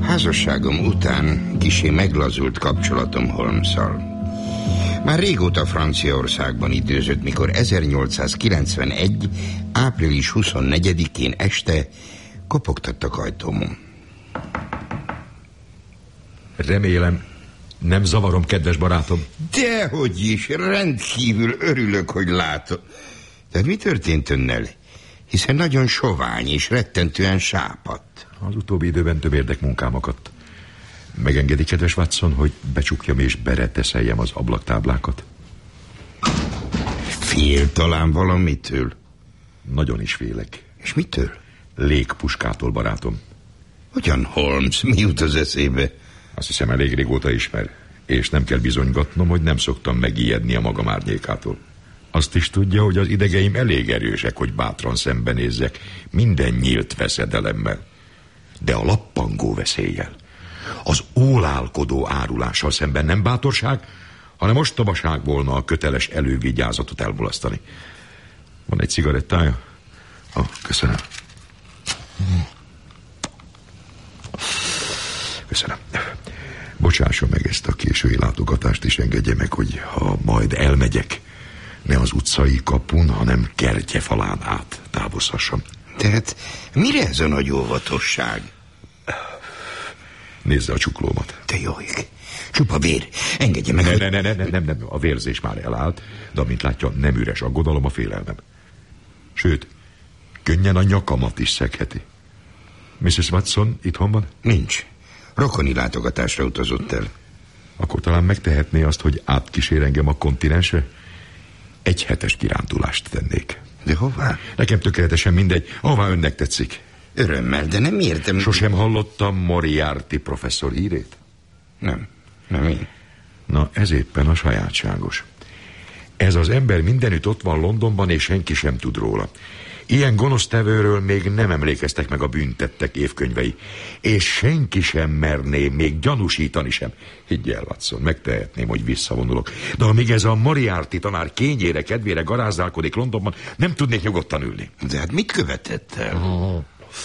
Házasságom után kissé meglazult kapcsolatom Holmesszal. Már régóta Franciaországban időzött, mikor 1891. április 24-én este kopogtattak ajtómon. Remélem, nem zavarom, kedves barátom. Dehogy is, rendkívül örülök, hogy látom. De mi történt önnel? Hiszen nagyon sovány és rettentően sápadt. Az utóbbi időben több érdekmunkám akadt. Megengedi, kedves Watson, hogy becsukjam és bereteszeljem az ablaktáblákat? Fél talán valamitől? Nagyon is félek. És mitől? Légpuskától, barátom. Hogyan, Holmes? Mi jut az eszébe? Azt hiszem, elég régóta ismer, és nem kell bizonygatnom, hogy nem szoktam megijedni a magam árnyékától. Azt is tudja, hogy az idegeim elég erősek, hogy bátran szembenézzek minden nyílt veszedelemmel. De a lappangó veszéllyel, az ólálkodó árulással szemben nem bátorság, hanem ostobaság volna a köteles elővigyázatot elmulasztani. Van egy cigarettája? Köszönöm. Köszönöm. Bocsásson meg ezt a késői látogatást, és engedje meg, hogy ha majd elmegyek, ne az utcai kapun, hanem kertjefalán át távozhassam. Tehát mire ez a nagy óvatosság? Nézze a csuklómat. Te jó ég, csupa vér, engedje meg. Nem, a vérzés már elállt, de amint látja, nem üres aggodalom, a félelmem. Sőt, könnyen a nyakamat is szegheti. Mrs. Watson itthon van? Nincs. Rokoni látogatásra utazott el. Akkor talán megtehetné azt, hogy átkísér engem a kontinensre? Egy hetes kirándulást tennék. De hová? Nekem tökéletesen mindegy, ahová önnek tetszik. Örömmel, de nem értem. Sosem hallottam Moriarty professzor hírét? Nem én. Na, ez éppen a sajátságos. Ez az ember mindenütt ott van Londonban, és senki sem tud róla. Ilyen gonosztevőről még nem emlékeztek meg a büntettek évkönyvei, és senki sem merné még gyanúsítani sem. Higgy el, Watson, megtehetném, hogy visszavonulok. De amíg ez a Moriarty tanár kényére, kedvére garázdálkodik Londonban, nem tudnék nyugodtan ülni. De hát mit követett el?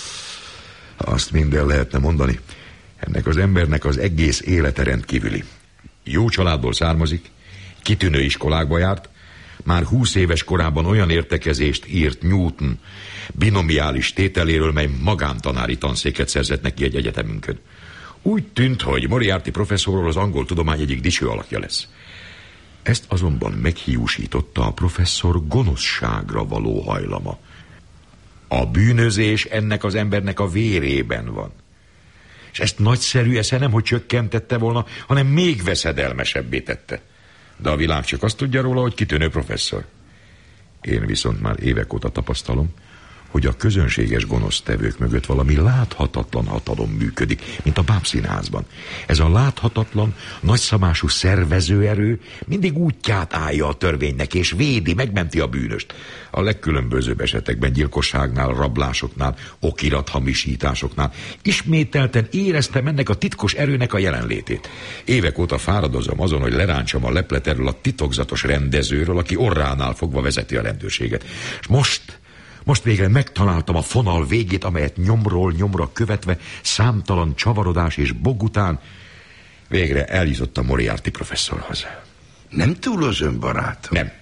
Azt minden lehetne mondani. Ennek az embernek az egész élete rendkívüli. Jó családból származik, kitűnő iskolákba járt, már 20 éves korában olyan értekezést írt Newton binomiális tételéről, mely magántanári tanszéket szerzett neki egy egyetemünkön. Úgy tűnt, hogy Moriarty professzorról az angol tudomány egyik dicső alakja lesz. Ezt azonban meghiúsította a professzor gonoszságra való hajlama. A bűnözés ennek az embernek a vérében van. És ezt nagyszerű esze nem, hogy csökkentette volna, hanem még veszedelmesebbé tette. De a világ csak azt tudja róla, hogy kitűnő professzor. Én viszont már évek óta tapasztalom, hogy a közönséges gonosztevők mögött valami láthatatlan hatalom működik, mint a bábszínházban. Ez a láthatatlan, nagyszabású szervezőerő mindig útját állja a törvénynek, és védi, megmenti a bűnöst. A legkülönbözőbb esetekben, gyilkosságnál, rablásoknál, okirathamisításoknál ismételten éreztem ennek a titkos erőnek a jelenlétét. Évek óta fáradozom azon, hogy lerántsam a leplet erről a titokzatos rendezőről, aki orránál fogva vezeti a rendőrséget. És most végre megtaláltam a fonal végét, amelyet nyomról nyomra követve, számtalan csavarodás és bog után végre eljutottam Moriarty professzorhoz. Nem túlozom, barátom? Nem.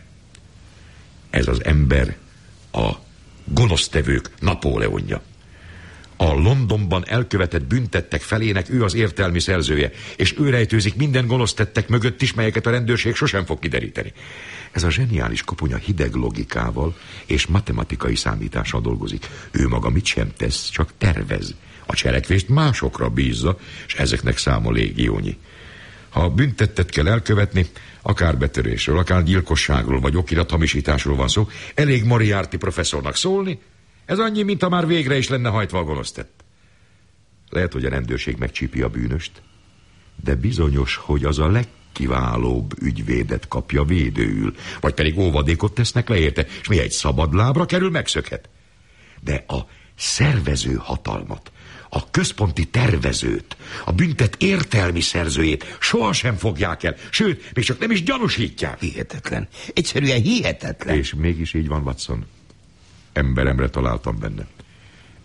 Ez az ember a gonosztevők Napóleonja. A Londonban elkövetett büntettek felének ő az értelmi szerzője, és ő rejtőzik minden gonosztettek mögött is, melyeket a rendőrség sosem fog kideríteni. Ez a zseniális koponya hideg logikával és matematikai számítással dolgozik. Ő maga mit sem tesz, csak tervez. A cselekvést másokra bízza, és ezeknek száma légiónyi. Ha büntettet kell elkövetni, akár betörésről, akár gyilkosságról vagy okirathamisításról van szó, elég Moriarty professzornak szólni. Ez annyi, mint ha már végre is lenne hajtva a gonosztett. Lehet, hogy a rendőrség megcsípi a bűnöst, de bizonyos, hogy az a legkiválóbb ügyvédet kapja védőül, vagy pedig óvadékot tesznek le érte, és mi egy szabad lábra kerül, megszökhet. De a szervező hatalmat, a központi tervezőt, a büntet értelmi szerzőjét sohasem fogják el, sőt, még csak nem is gyanúsítják. Hihetetlen. Egyszerűen hihetetlen. És mégis így van, Watson. Emberemre találtam benne.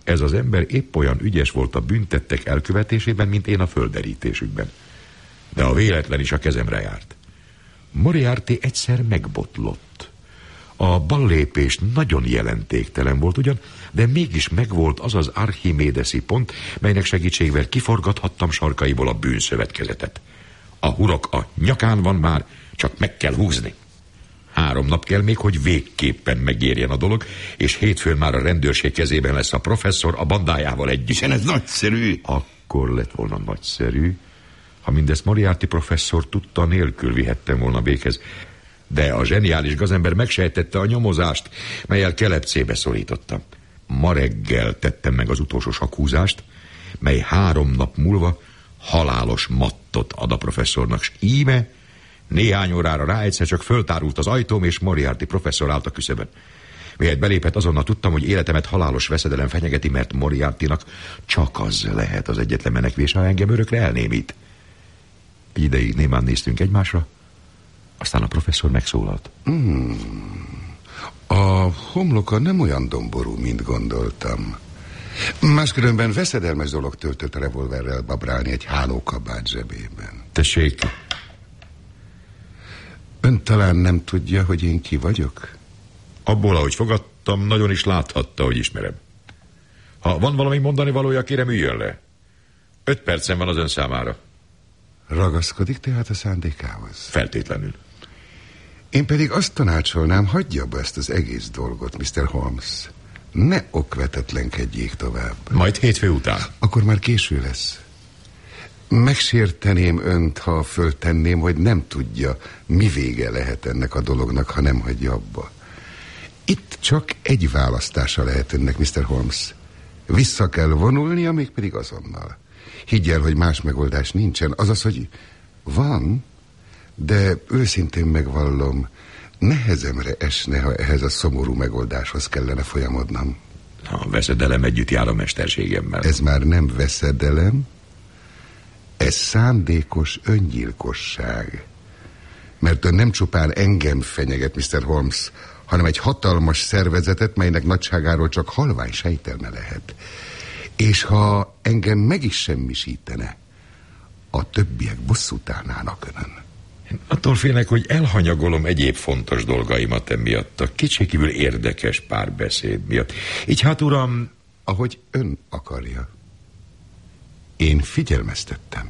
Ez az ember épp olyan ügyes volt a büntettek elkövetésében, mint én a földerítésükben. De a véletlen is a kezemre járt. Moriarty egyszer megbotlott. A ballépés nagyon jelentéktelen volt ugyan, de mégis megvolt az az archimédeszi pont, melynek segítségével kiforgathattam sarkaiból a bűnszövetkezetet. A hurok a nyakán van már, csak meg kell húzni. 3 nap kell még, hogy végképpen megérjen a dolog, és hétfőn már a rendőrség kezében lesz a professzor a bandájával együtt. Hiszen ez nagyszerű. Akkor lett volna nagyszerű, ha mindezt Moriarty professzor tudta, nélkül vihettem volna véghez. De a zseniális gazember megsejtette a nyomozást, melyel kelepcébe szorítottam. Ma reggel tettem meg az utolsó sakhúzást, mely 3 nap múlva halálos mattot ad a professzornak, s íme néhány órára rá egyszer csak föltárult az ajtóm, és Moriarty professzor állt a küszöbön. Mihelyt belépett, azonnal tudtam, hogy életemet halálos veszedelem fenyegeti, mert Moriartynak csak az lehet az egyetlen menekvés, ha engem örökre elnémít. Egy ideig némán néztünk egymásra, aztán a professzor megszólalt. A homloka nem olyan domború, mint gondoltam. Máskülönben veszedelmes dolog töltött a revolverrel babrálni egy hálókabát zsebében. Tessék. Ön talán nem tudja, hogy én ki vagyok? Abból, ahogy fogadtam, nagyon is láthatta, hogy ismerem. Ha van valami mondani valója, kérem, üljön le. 5 percem van az ön számára. Ragaszkodik tehát a szándékához? Feltétlenül. Én pedig azt tanácsolnám, hagyja be ezt az egész dolgot, Mr. Holmes. Ne okvetetlenkedjék tovább. Majd hétfő után. Akkor már késő lesz. Megsérteném önt, ha föltenném, hogy nem tudja, mi vége lehet ennek a dolognak, ha nem hagyja abba. Itt csak egy választása lehet önnek, Mr. Holmes. Vissza kell vonulnia, mégpedig azonnal. Higgy el, hogy más megoldás nincsen. Azaz, hogy van, de őszintén megvallom, nehezemre esne, ha ehhez a szomorú megoldáshoz kellene folyamodnom. A veszedelem együtt jár a mesterségemmel. Ez már nem veszedelem, ez szándékos öngyilkosság. Mert ön nem csupán engem fenyeget, Mr. Holmes, hanem egy hatalmas szervezetet, melynek nagyságáról csak halvány sejtelme lehet. És ha engem meg is semmisítene, a többiek bosszút állnának önön. Én attól félnek, hogy elhanyagolom egyéb fontos dolgaimat emiatt, a kétségkívül érdekes párbeszéd miatt. Így hát, uram... Ahogy ön akarja. Én figyelmeztettem.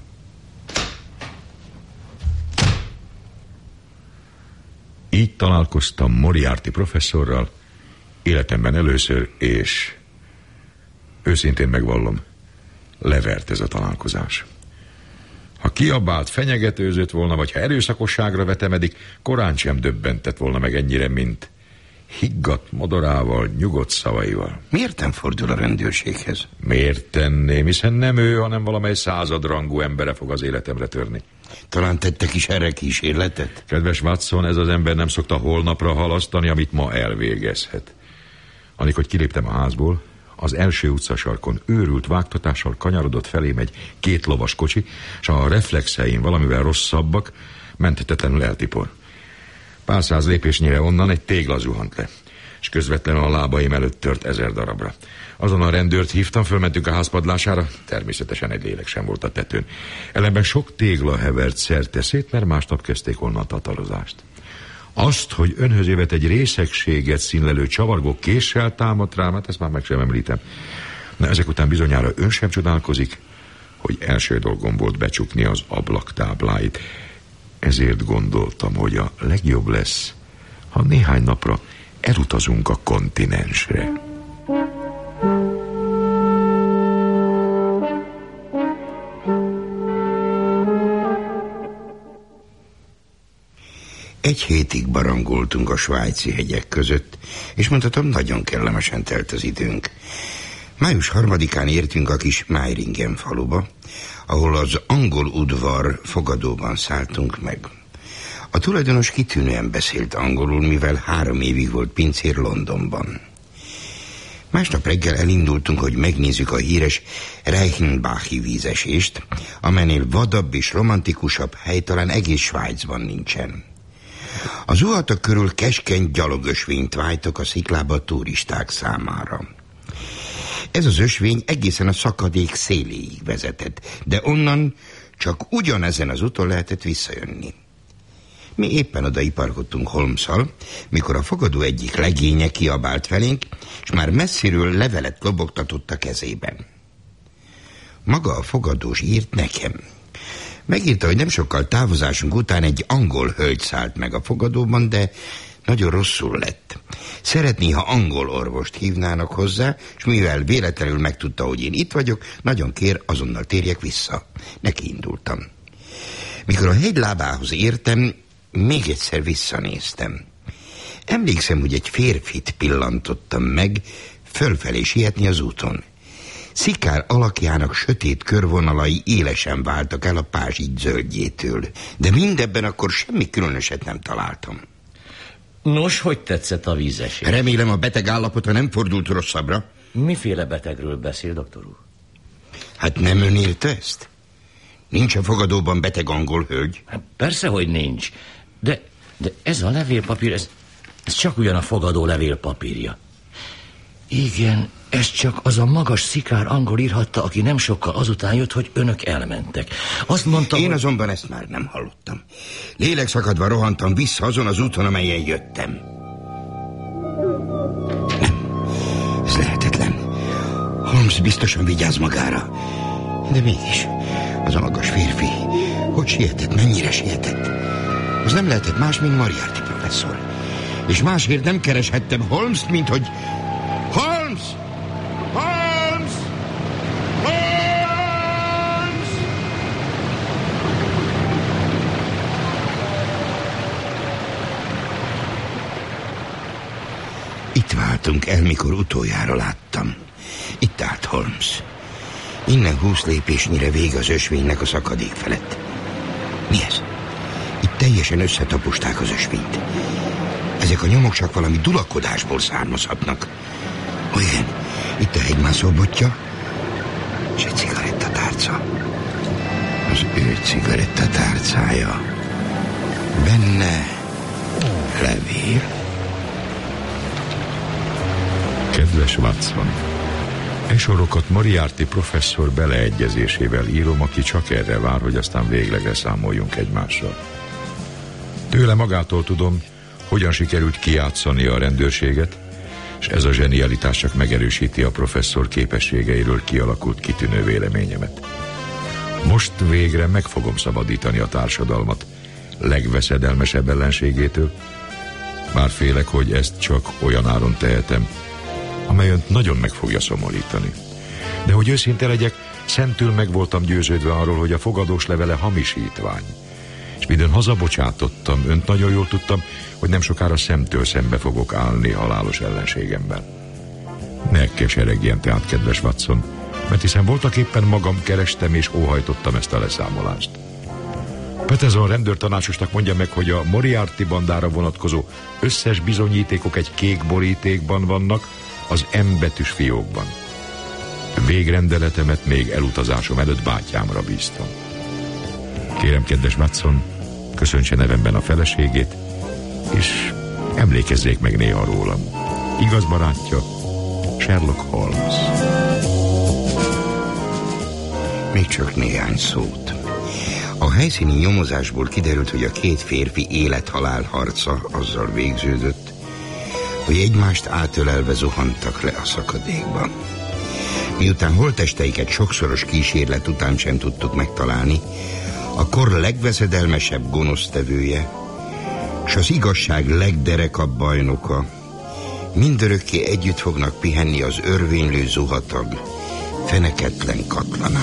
Így találkoztam Moriarty professzorral életemben először, és őszintén megvallom, levert ez a találkozás. Ha kiabált, fenyegetőzött volna, vagy ha erőszakosságra vetemedik, korán sem döbbentett volna meg ennyire, mint higgadt modorával, nyugodt szavaival. Miért nem fordul a rendőrséghez? Miért tenném, hiszen nem ő, hanem valamely századrangú embere fog az életemre törni. Talán tettek is erre kísérletet? Kedves Watson, ez az ember nem szokta holnapra halasztani, amit ma elvégezhet. Amikor kiléptem a házból, az első utcasarkon őrült vágtatással kanyarodott felém egy 2 lovas kocsi, és a reflexeim valamivel rosszabbak, menthetetlenül eltipor. Pár száz lépésnyire onnan egy tégla zuhant le, és közvetlenül a lábaim előtt tört 1000 darabra. Azon a rendőrt hívtam, fölmentünk a házpadlására, természetesen egy lélek sem volt a tetőn. Ellenben sok tégla hevert szerte szét, mert másnap kezdték volna a tatarozást. Azt, hogy önhöz jövet egy részegséget színlelő csavargó késsel támadt rám, hát ezt már meg sem említem. Na, ezek után bizonyára ön sem csodálkozik, hogy első dolgom volt becsukni az ablaktábláit. Ezért gondoltam, hogy a legjobb lesz, ha néhány napra elutazunk a kontinensre. Egy hétig barangoltunk a svájci hegyek között, és mondhatom, nagyon kellemesen telt az időnk. Május 3-án értünk a kis Meiringen faluba, ahol az angol udvar fogadóban szálltunk meg. A tulajdonos kitűnően beszélt angolul, mivel 3 évig volt pincér Londonban. Másnap reggel elindultunk, hogy megnézzük a híres Reichenbachi vízesést, amelynél vadabb és romantikusabb hely talán egész Svájcban nincsen. Az uhatak körül keskeny gyalogösvényt vájtak a sziklába a turisták számára. Ez az ösvény egészen a szakadék széléig vezetett, de onnan csak ugyanezen az úton lehetett visszajönni. Mi éppen oda iparkodtunk Holmesszal, mikor a fogadó egyik legénye kiabált felénk, és már messziről levelet lobogtatott a kezében. Maga a fogadós írt nekem. Megírta, hogy nem sokkal távozásunk után egy angol hölgy szállt meg a fogadóban, de nagyon rosszul lett. Szeretné, ha angol orvost hívnának hozzá, és mivel véletlenül megtudta, hogy én itt vagyok, nagyon kér, azonnal térjek vissza. Neki indultam. Mikor a hegy lábához értem, még egyszer visszanéztem. Emlékszem, hogy egy férfit pillantottam meg, fölfelé sietni az úton. Szikár alakjának sötét körvonalai élesen váltak el a pázsit zöldjétől, de mindebben akkor semmi különöset nem találtam. Nos, hogy tetszett a vízesés? Remélem, a beteg állapota nem fordult rosszabbra. Miféle betegről beszél, doktor úr? Hát nem ön írta ezt? Nincs a fogadóban beteg angol hölgy? Hát persze, hogy nincs. De ez a levélpapír, ez csak ugyan a fogadó levélpapírja. Igen, ez csak az a magas szikár angol írhatta, aki nem sokkal azután jött, hogy önök elmentek. Azt mondta, én azonban ezt már nem hallottam. Lélekszakadva rohantam vissza azon az úton, amelyen jöttem. Nem, ez lehetetlen. Holmes biztosan vigyáz magára. De mégis, az a magas férfi, hogy sietett, mennyire sietett? Az nem lehetett más, mint Moriarty professzor. És másért nem kereshettem Holmest, mint hogy... Holmes! Holmes! Holmes! Itt váltunk el, mikor utoljára láttam. Itt állt Holmes. Innen 20 lépésnyire vége az ösvénynek a szakadék felett. Mi ez? Itt teljesen összetaposták az ösvényt. Ezek a nyomok csak valami dulakodásból származhatnak. Ó, igen, itt a hegymászó botja, és egy cigarettatárca. Az ő cigarettatárcája. Benne levél. Kedves Watson, e sorokat Moriarty professzor beleegyezésével írom, aki csak erre vár, hogy aztán véglegre számoljunk egymással. Tőle magától tudom, hogyan sikerült kijátszani a rendőrséget, és ez a zsenialitás csak megerősíti a professzor képességeiről kialakult kitűnő véleményemet. Most végre meg fogom szabadítani a társadalmat legveszedelmesebb ellenségétől, bár félek, hogy ezt csak olyan áron tehetem, amely önt nagyon meg fogja szomorítani. De hogy őszinte legyek, szentül meg voltam győződve arról, hogy a fogadós levele hamisítvány. És midőn hazabocsátottam, önt nagyon jól tudtam, hogy nem sokára szemtől szembe fogok állni halálos ellenségemmel. Ne keseregjen tehát, kedves Watson, mert hiszen voltak éppen magam kerestem és óhajtottam ezt a leszámolást. Peterson rendőrtanácsosnak mondja meg, hogy a Moriarty bandára vonatkozó összes bizonyítékok egy kék borítékban vannak, az M betűs fiókban. Végrendeletemet még elutazásom előtt bátyámra bíztam. Kérem, kedves Watson, köszöntse nevemben a feleségét, és emlékezzék meg néha rólam. Igaz barátja, Sherlock Holmes. Még csak néhány szót. A helyszíni nyomozásból kiderült, hogy a két férfi élet-halál harca azzal végződött, hogy egymást átölelve zuhantak le a szakadékba. Miután holttesteiket sokszoros kísérlet után sem tudtuk megtalálni, a kor legveszedelmesebb gonosztevője, s az igazság legderekabb bajnoka mindörökké együtt fognak pihenni az örvénylő zuhatag feneketlen katlanában.